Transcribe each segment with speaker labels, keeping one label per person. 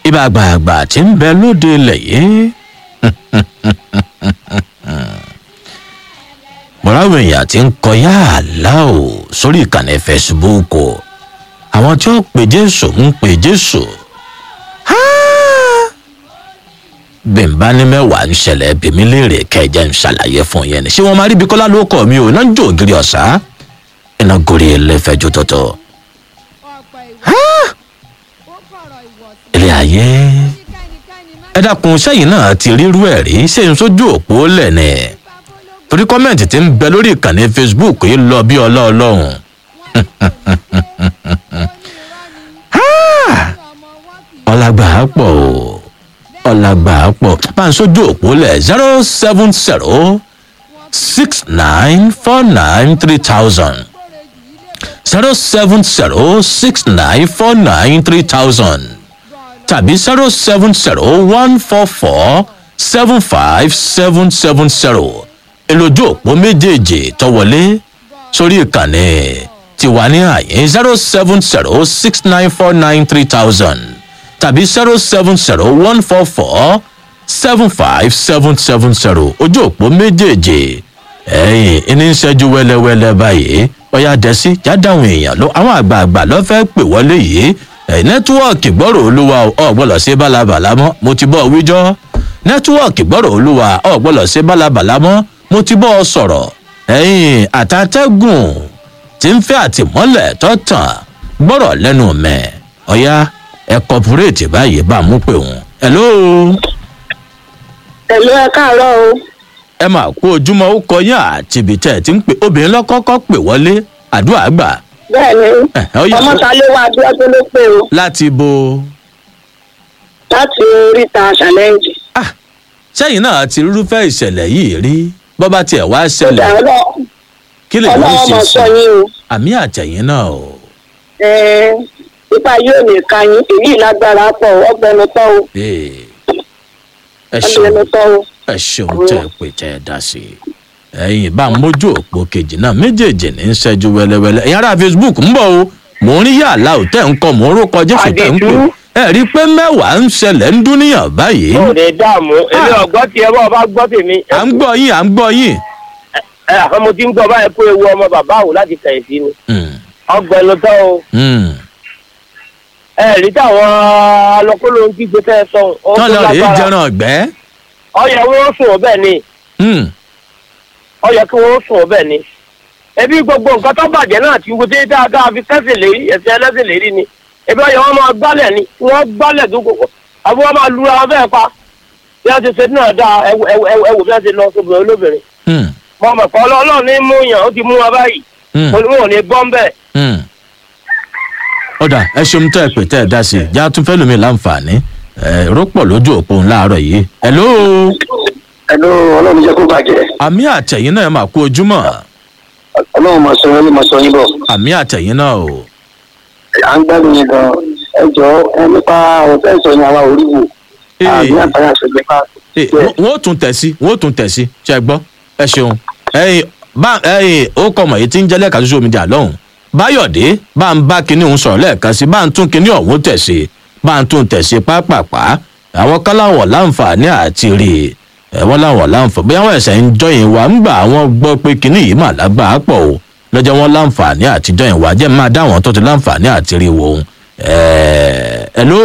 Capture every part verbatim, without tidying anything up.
Speaker 1: ibà àgbààgbà tí ń bẹ lóde ilẹ̀ yìí mọ̀ráwọ̀ èèyàn ti ń kọyá àlá o sórí ìkànnì Facebook àwọn tí ó pè jésù ń pè jésù bẹ́ẹ̀nbá ní mẹ́wàá ń ṣẹlẹ̀ bèmí léèrè kẹjẹ ń ṣàlàyé fún yẹn ni ṣé wọ́n máa rí Bíkọ́lá ló kọ̀ mí o iná ń jó ògiri ọ̀sá iná gorí ẹlẹ́fẹ̀ẹ́jú tọ̀tọ̀ ilé ayé ẹ dákun sẹ́yìn náà ti rírú ẹ̀ rí ṣé n sójú òpó lẹ̀ ni torí kọ́mẹ̀ntì tí ń bẹ lórí ìkànnì Facebook yìí lọ bí ọlá ọlọ́run ọlágbà pọ̀ o ọlágbà pọ̀ bá ń sójú òpó lẹ̀ zero seven zero six nine four nine three thousand zero seven zero six nine four nine three thousand tàbí zero seven zero one four four seven five seven seven zero èlòjú òpó méjèèjì tó wọlé sórí ìkànnì tiwa ní àyè zero seven zero six nine four nine three thousand tàbí zero seven zero one four four seven five seven seven zero ojú òpó méjèèjì ẹ̀yìn iní ń ṣẹ́jú wẹ́lẹ́wẹ́lẹ́ báyìí ọ̀yá dẹ́sí jádáwọn èèyàn ló àwọn àgbààgbà ló fẹ́ pè wọlé yìí ẹ̀ nẹ́tíwọ́ọ̀kì gbọ́rọ̀ olúwa ọ̀gbọ́lọ̀ sí bálabàlá mọ́ mo ti bọ́ wíjọ́ nẹ́tíwọ́ọ̀kì gbọ́rọ̀ olúwa ọ̀gbọ́lọ̀ sí bálabàlá mọ́ mo ti bọ́ ọ sọ̀rọ̀ ẹ̀yìn àtàtẹ́gùn tí ń fẹ́ àtìmọ́lẹ̀ tó tàn gbọ́rọ̀ lẹ́nu mẹ́ ọ̀yá ẹ kọpúrèètì báyìí bá mú pé òun. hello.
Speaker 2: hello ẹ káàárọ̀ o.
Speaker 1: ẹ máa kó ojúmọ́ ó kọyán àti ibi tẹ́ ẹ ti ń pè obìnrin lọ́kọ́kọ́ pè wọlé àdúrà gbà.
Speaker 2: bẹ́ẹ̀ni ọmọ Ṣaléwá Abíọ́dún ló pè o.
Speaker 1: láti bo.
Speaker 2: láti oríta challenge.
Speaker 1: ah sẹ́yìn náà ti rúfẹ́ ìṣẹ̀lẹ̀ yìí rí bọ́bá tiẹ̀ wá ṣẹlẹ̀ kí lè ní í ṣe sí àmì àtẹ̀yìn náà o.
Speaker 2: ẹ̀ẹ́ ipa yóò ní ká yín èyí lágbára pọ̀ ọgbẹnu tọ́ o.
Speaker 1: ẹ ṣeun ẹ ṣeun tẹ ẹ pé tẹ ẹ dá sí i ẹ̀yin bá ń mójú òpó kejì náà méjèèjì ní í ṣẹ́jú wẹ́lẹ́wẹ́lẹ́ ẹ̀yin ará Facebook ń bọ̀ o mò ń rí yàrá ò tẹ̀ ń kọ́ mò ń rókọ jésù tẹ̀ ń pè ẹ rí i pé mẹ́wàá ń ṣẹlẹ̀ ń dúníyàn báyìí.
Speaker 3: ó lè dààmú èmi ọgbọ́n tiẹ̀ bá ọba gbọ́ tèmi.
Speaker 1: à ń gbọ́ yín à ń gbọ́ yín.
Speaker 3: ẹ àfẹ́ mo ti ń gbọ́ báyìí pé ewu ọmọ bàbá àwò láti kẹ̀yìn sí ni. ọgbẹ́ni tán o. ẹ rí táwọn alọ́kọ́lọ́ ń kígbe tẹ́ ẹ sọ.
Speaker 1: tọ́lọ̀ rèé jẹran ọ̀gbẹ́.
Speaker 3: ọyẹ wọn sùn ọbẹ̀ ni. ọyẹ kí wọn sùn ọbẹ̀ ni. ẹbí gbogbo nǹkan tó bàjẹ́ náà ti wo dé dáadáa fi kẹ́sì lérí ẹ̀sẹ̀ ẹlẹ́sìn lérí ni. ẹbí ọyẹ wọn máa gbálẹ̀ ni wọ́n gbálẹ̀ tó gbogbo àbí wọ́n máa lura wọn fẹ́ẹ́ pa. bí wọ́n ti ṣe náà dáa ẹwù bí wọ́n ti lọ sóbìnrin olóbìnrin. mo mọ̀ pé ọlọ́run ní mú yàn ó ti mú wa báyìí. mo ní wọn ò ní bọ́ ń bẹ̀.
Speaker 1: ọ̀dà ẹ ṣeun tẹ́ ẹ pè tẹ́ ẹ dá sí i já tún fẹ́ lómi láǹfààní rọ́pọ̀ lójú òpó láàárọ̀ yìí. hello.
Speaker 4: hello ọlọ́run jẹ́ kó bàjẹ́.
Speaker 1: àmì àtẹ̀yìn náà máa kú ojúmọ́.
Speaker 4: ọlọ́run máa sọ yín ló máa sọ yín bọ̀.
Speaker 1: àmì àtẹ̀yìn náà o.
Speaker 4: à ń gbádùn yín gan ẹ jọ ẹ nípa ọ̀tẹ́ ìsọ ni àwa orí wò. àbí àtàrà àṣẹjẹ bá.
Speaker 1: wọ́n ó tún tẹ̀ sí wọ́n ó tún tẹ̀ sí ṣe gbọ́ ẹ ṣeun ẹ̀yin bá ẹ̀yin ó kọ̀ mọ̀ èyí tí ń jẹ́ lẹ́ka social media lọ́hùn báyọ̀dé bá ń bá kinní òun sọ̀rọ̀ lẹ́ẹ̀kan sí bá ń tún kinní ọ̀hún tẹ̀ sí bá ń tún tẹ̀ sí pápápá àwọn káláwọ̀ láǹfààní àti rí i ẹ̀wọ́n láwọn láǹfààní bóyá wọ́n ẹ̀sẹ̀ ń jọyìn wá ń gbà àwọn gbọ́ pé kinní yìí mà lágbàá pọ̀ o lọ́jọ́ wọn láǹfààní àti jọyìn wá jẹ́ máa dá àwọn tó ti láǹfààní àti rí wo òun ẹ̀ ló.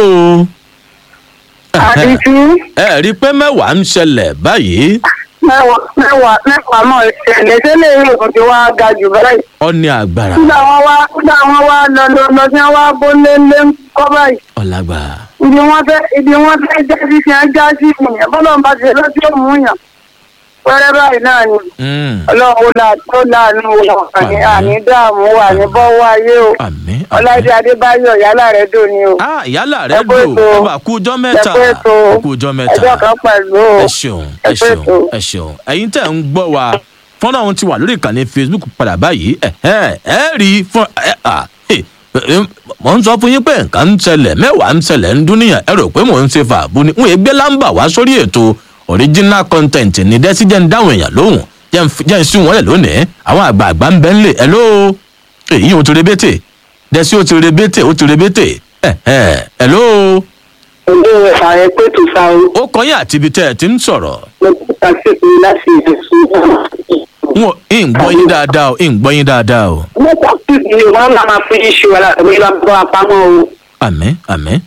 Speaker 1: ẹ rí i pé mẹ́wàá ń ṣẹlẹ̀ báyìí.
Speaker 2: mẹ́wàá mẹ́wàá mẹ́wàá náà ṣẹlẹ̀ ṣẹlẹ̀ yìí kò ti wá ga jù báyìí.
Speaker 1: ọ ní agbára.
Speaker 2: nígbà wọn wá nígbà wọn wá lọ lọ lọ sí wọn wá bó lé lé ń kọ́ báyìí.
Speaker 1: ọ̀làgbà.
Speaker 2: ibi wọn fẹ́ ibi wọn fẹ́ já sí fi hàn já sí ìyẹn bọ́lá ń bá ṣe lọ́sí òmù yàn wẹ́rẹ́ báyìí náà ni. ọlọ́run ó láàánú wà ní àní dààmú wà ní bọ́wọ́ ayé o. ọláìdé adébáyọ̀ yálà rẹ̀ dò ní o.
Speaker 1: yálà rẹ̀ dò ẹ bá kú ọjọ́ mẹ́ta kú ọjọ́ mẹ́ta
Speaker 2: ẹjọ́ kan pẹ̀lú o.
Speaker 1: ẹ ṣeun ẹ ṣeun ẹ ṣeun ẹ̀yin tẹ̀ ń gbọ́ wa fọ́nrán ohun ti wà lórí ìkànnì Facebook padà báyìí ẹ ẹ rí fún ẹ mò ń sọ fún yín pé nǹkan ń ṣẹlẹ̀ mẹ́wàá ń ṣẹlẹ̀ ń dúníyàn ẹ rò pé mò ń ṣe fàbú ni wọ́n gbé lámbà wá sórí ètò original content ní dẹ́sí jẹ́ ń dáhùn èèyàn lóhùn jẹ́ ń sún wọ́n lẹ̀ lónìí àwọn àgbààgbà ń bẹ́ ń lè ẹ ló èyí ò ti rebétè dẹ́sí ò ti rebétè ò ti rebétè ẹ ẹ ẹ ló
Speaker 4: Ọjọ́ ẹ̀fà ẹ pé tó fa o.
Speaker 1: ó kọ́ yín àti ibi tẹ́ ẹ ti ń sọ̀rọ̀.
Speaker 4: Mo ti ta sí ìpín láti ìdẹ̀sùn.
Speaker 1: wọn ì ń gbọ́ yín dáadáa o ì ń gbọ́ yín dáadáa o.
Speaker 4: Mo ta sí ìpín wọn máa ma fi iṣu wa láti wíwá bọ́ apámọ́ o.
Speaker 1: àmín àmín.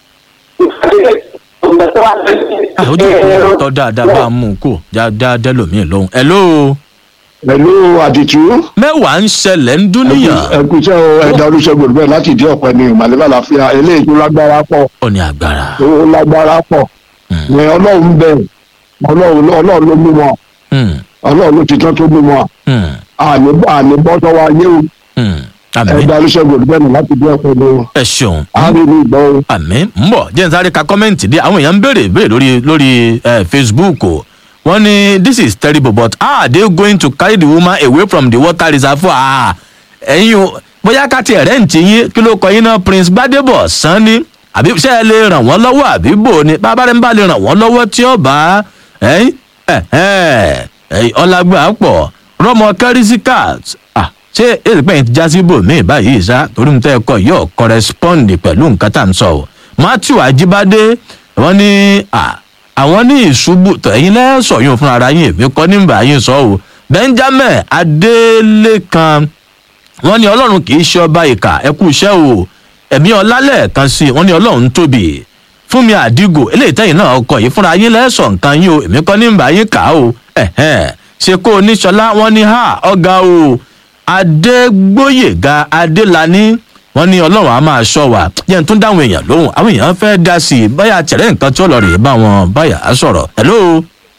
Speaker 4: Ọ̀gbẹ́ tó wà
Speaker 1: àwùjọ kò tọ́ dáadáa bá a mú un kó dáadáa lómìn lóhùn. ẹ ló.
Speaker 5: pẹ̀lú àdìtú.
Speaker 1: mẹ́wàá ń ṣẹlẹ̀ ń dúníyàn.
Speaker 5: ẹkùnṣẹ́ ẹ̀dá olùṣègùn olùbẹ̀ láti ìdí ọ̀pẹ ni ìmàlẹ́bà láfíà eléyìí tó lágbára pọ̀.
Speaker 1: ó ní agbára.
Speaker 5: tó lágbára pọ̀. ní ọlọ́run bẹ̀ ọlọ́run ọlọ́run ló mú wọn. ọlọ́run ló ti tán tó mú wọn. àní bọ́ sọ́wọ́ ayé o. ẹ̀dá olùṣègùn olùbẹ̀ láti ìdí ọ̀pẹ ni.
Speaker 1: ẹ ṣeun.
Speaker 5: a rí ní ìgbọ́ o.
Speaker 1: àmín ń bọ̀ jẹ́ n sáré ka kọ́mẹ́ǹtì dé àwọn èèyàn ń béèrè béèrè lórí lórí Facebook o. wọ́n ní this is terrible but how are they going to carry the woman away from the water reservoir? ah ẹ̀yin o bóyá ká tiẹ̀ rẹ́ǹtì yín kí ló kọ yín náà Prince Gbadebo Sanni àbí ṣé ẹ lè ràn wọ́n lọ́wọ́ àbí bò ni bàbá rẹ̀ ń bá lè ràn wọ́n lọ́wọ́ tí ó bá ẹ̀yìn ẹ̀hìn ọlágbà pọ̀ rọ́mọ kẹ́rìsíkàt ah ṣé èrè pẹ́yìn ti já sí bò mí báyìí sá torí mi tẹ́ ẹ kọ yóò correspond pẹ̀lú nǹkan tá à ń sọ o Matthew Ajibade wọ́n ní ah àwọn ní ìṣubú tẹ̀yìn lẹ́sọ̀ yóò fún ara yín èmi kọ́ nígbà yín sọ o Benjamin Adélékan wọ́n ní ọlọ́run kì í ṣe ọba ìkà ẹ kú iṣẹ́ o ẹ̀mí ọlálẹ̀ kan sí wọ́n ní ọlọ́run tóbi Fúnmi Àdìgò eléyìí tẹ̀yìn náà ọkọ̀ yìí fúnra yín lẹ́sọ̀ nǹkan yín o èmi kọ́ nígbà yín kà o ṣe kó oníṣọlá wọ́n ní ha ọ̀gá o Adégbóyèga Adélani wọ́n ní ọlọ́run á máa ṣọ́ wa yẹn tún dáhùn èèyàn lóhùn àwọn èèyàn fẹ́ dá sí i báyà tẹ̀lé nǹkan tí ó lọ rèé bá wọn báyà á sọ̀rọ̀. hello.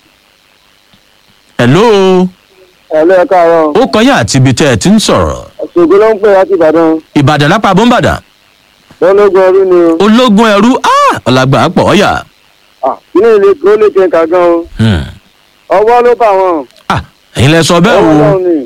Speaker 1: hello.
Speaker 3: ẹ̀lẹ́ ẹ̀ka àárọ̀.
Speaker 1: ó kọ́ yín àti ibi tẹ́ ẹ ti ń sọ̀rọ̀.
Speaker 3: ṣògo ló ń pè láti Ìbàdàn.
Speaker 1: Ìbàdàn lápá bọ́ńbàdàn.
Speaker 3: ológun ẹrú ni o.
Speaker 1: ológun ẹrú ọ̀làgbà pọ̀ ọ̀yà.
Speaker 3: inú ilé kó lè jẹ nǹkan gan o. ọwọ́ ló bá wọn.
Speaker 1: ẹ̀yin lẹ sọ bẹ́ẹ̀ o.
Speaker 3: ọwọ́ ni.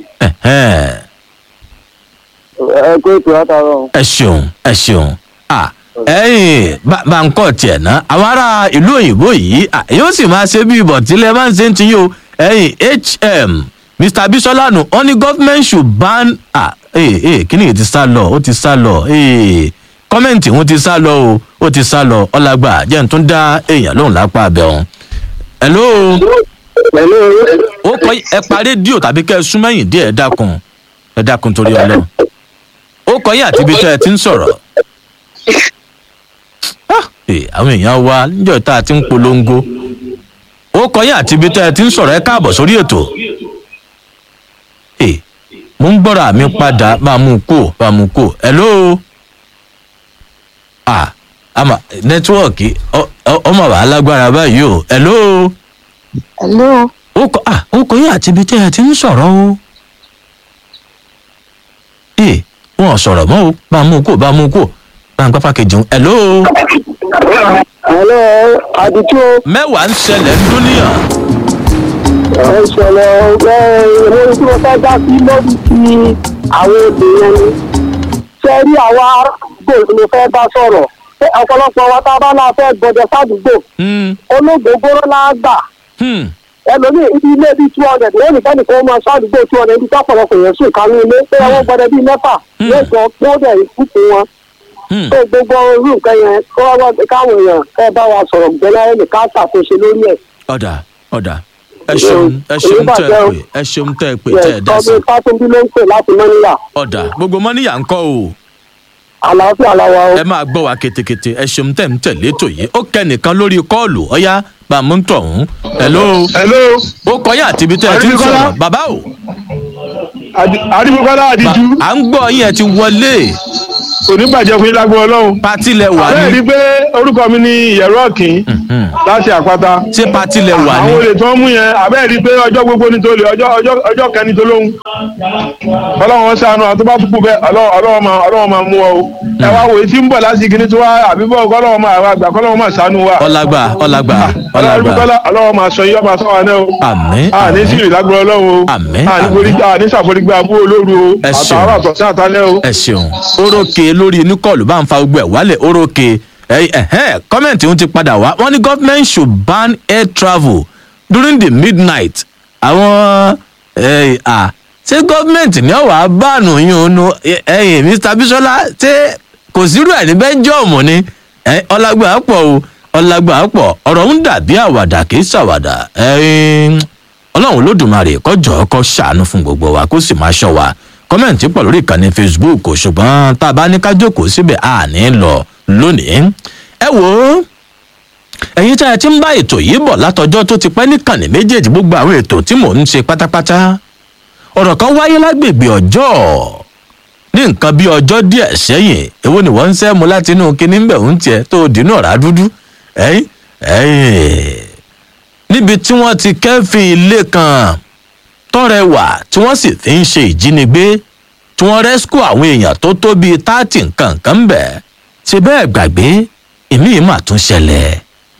Speaker 3: ẹ kó ètò látàárọ̀.
Speaker 1: ẹ ṣeun ẹ ṣeun ẹyìn bá ń kọ́ tiẹ̀ ná àwọn ará ìlú òyìnbó yìí yóò sì máa ṣe bí ibọ̀ tílẹ̀ máa ń ṣe ń ti yín o ẹyìn hm Mr Bisola nù only government should ban ah ee ee kí ni èyí ti sá lọ ó ti sá lọ ee kọ́mẹ̀ntì wọn ti sá lọ o ó ti sá lọ ọlágbà jẹ́ n tún dá èèyàn lóhùn lápá abẹ́ wọn. hello. ó kọ́ ẹ pa rédíò tàbí kẹ́ ẹ súnmẹ́yìn díẹ̀ ẹ dákun ẹ dákun torí Ọlọ́run ó kọ́ yín àti ibi tẹ́ ẹ ti ń sọ̀rọ̀ àwọn èèyàn wa níjọ́ tá a ti ń polongo ó kọ́ yín àti ibi tẹ́ ẹ ti ń sọ̀rọ̀ ẹ káàbọ̀ sórí ètò mo ń gbọ́ra mi padà máa mú kó máa mú kó hello ah àmà nẹ́tíwọ́ọ̀kì ọmọ wàá lágbára báyìí o hello.
Speaker 2: hello.
Speaker 1: ó kọ́ ah ó kọ́ yín àti ibi tẹ́ ẹ ti ń sọ̀rọ̀ o ee wọn sọ̀rọ̀ mọ́ o bá mú kó bá mú kó bá ń pápá kejì ń hello.
Speaker 3: hello àdìtú.
Speaker 1: mẹ́wàá ń ṣẹlẹ̀ ń dúníyàn.
Speaker 3: ẹ ṣẹlẹ̀ ọgbẹ́ ìwé tí mo fẹ́ dá sí lórí ti àwọn obìnrin ni. ṣe rí àwa àdúgbò tí mo fẹ́ bá sọ̀rọ̀ ọ̀pọ̀lọpọ̀ wa tá a bá náà fẹ́ gbọdọ̀ sádùúgbò olóògbógbóró náà gbà ẹlòmíì ibi ilé bíi two hundred wọ́n nìkan nìkan máa sádùúgbò two hundred ibi tọ́pọ̀lọpọ̀ yẹn sùn kánú ilé pé wọ́n gbọdọ̀ bíi mẹ́fà lẹ́gbọ̀n kódẹ̀ ìkúkú wọn. tó gbogbo irú nǹkan yẹn kó wá káwọn èèyàn kẹ́ bá wa sọ̀rọ̀ gbẹ́lá ẹnì ká ṣàkóso lórí ẹ̀.
Speaker 1: ọ̀dà ọ̀dà ẹ ṣeun ẹ ṣeun tẹ ẹ pé ẹ ṣeun tẹ ẹ pé tẹ ẹ dá sí.
Speaker 3: ọdún fásitì ló ń pè láti mọ́níyà.
Speaker 1: ọ̀dà gbogbo mọ́níyà ń kọ́ o.
Speaker 3: àlàáfíà làwa o.
Speaker 1: ẹ máa gbọ́ wa ketekete ẹ ṣeun tẹ̀ ń tẹ̀lé ètò yìí ó kẹ́ nìkan lórí kọ́ọ̀lù ọ̀yá bàmúntọ̀ ọ̀hún. hello.
Speaker 5: hello.
Speaker 1: ó kọyà àti ibi tẹ́ ẹ ti ń sọ̀rọ̀ bàbá o.
Speaker 5: Adébùkọ́lá Àdìjú.
Speaker 1: à ń gbọ́ yín ẹ ti wọlé.
Speaker 5: oníbàjẹ́ fún yín lágbó Ọlọ́run.
Speaker 1: pati lẹ wà ní.
Speaker 5: àbẹ́ẹ̀ rí pé orúkọ mi ni ìyẹ̀rọ ọ̀kìn láti àpáta.
Speaker 1: ṣé pati lẹ wà ní.
Speaker 5: àwọn olè tó ń mú yẹn àbẹ́ẹ̀ rí pé ọjọ́ gbogbo ní tó lè ọjọ́ kẹni tó lóhun. Ọlọ́run ṣàánú àti tó bá túkú bẹ́ẹ̀ Ọlọ́run máa mú ọ o. ẹ wá wòye tí ń bọ̀ láti kíní tó wá àbíbọ̀ Ọlọ́run máa wá gbà Ọlọ́run máa ṣàánú wa.
Speaker 1: ọlágbà ọlágbà ọlágbà.
Speaker 5: Ọlọ́run máa sọ yọ́ máa sọ wa náà o.
Speaker 1: àmín
Speaker 5: àní sí ìlágbó Ọlọ́run o.
Speaker 1: àmín
Speaker 5: àní sàforígbà abúlé olóru o.
Speaker 1: ẹ ṣeun
Speaker 5: àtàwọn àtọ̀sí àtàlẹ́ o.
Speaker 1: ẹ ṣeun orókè lórí oníkọlù bá ń fa gbogbo ẹ wálẹ̀ orókè kọ́mẹ̀ntì ń ti padà wá wọ́n ní government should ban air travel during the midnight àwọn ṣé gọ́ọ̀mẹ̀ntì ní ọ̀wà báànù yín ònu Mr Bisola ṣé kò sírú ẹ̀ ní bẹ́ńjọ́ọ̀mù ni ọlágbà pọ̀ o ọlágbà pọ̀ ọ̀rọ̀ ń dàbí àwàdà kì í ṣàwàdà ẹ̀ẹ́n ọlọ́run olódùmarè kọjọ́ kọ́ ṣàánú fún gbogbo wa kó sì máa ṣọ́ wa kọ́mẹ̀ntì pọ̀ lórí ìkànnì facebook ṣùgbọ́n tá a bá ní ká jókòó síbẹ̀ a ní lọ lónìí. ẹ wò ó ẹ̀yin tí a ti ń bá ètò yìí bọ̀ látọjọ́ tó ti pẹ́ níkànnì méjèèjì gbogbo àwọn ètò tí mò ń ṣe pátápátá ọ̀rọ̀ kan wáyé lágbègbè ọjọ́ ní nǹkan bí ọjọ́ díẹ̀ sẹ́yìn èwo ni wọ́n ń sẹ́mu láti inú kinní ń bẹ̀ ń tiẹ̀ tó dínú ọ̀rá dúdú ẹ̀yìn ẹ̀yìn níbi tí wọ́n ti kẹ́fìn ilé kan tọrẹwà tí wọ́n sì fi ń ṣe ìjínigbé tí wọ́n rẹ́síkù àwọn èèyàn tó tó bíi táàtì nǹkan nǹkan ń bẹ̀ ṣe bẹ́ẹ̀ gbàgbé èmi yìí mà tún ṣẹlẹ̀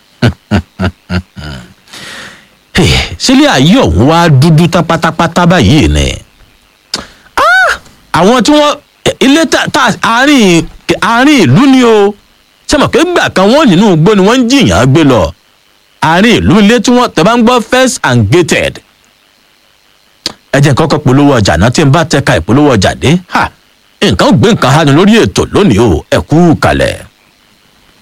Speaker 1: sílẹ̀ ayé ọ̀hún wá dúdú tán pátápátá báyìí ni àwọn tí wọ́n ilé tá àárín àárín ìlú ni o ṣe mọ̀ pé gbà kan wọ́n nínú igbó ni wọ́n ń jìyàn gbé lọ àárín ìlú ilé tí wọ́n tẹ̀ bá ń gbọ́ first and gated ẹ jẹ́ kọ́kọ́ polówó ọjà náà tí n bá tẹ́ka ìpolówó ọjà dé nǹkan gbé nǹkan hánu lórí ètò lónìí o ẹ kú kalẹ̀.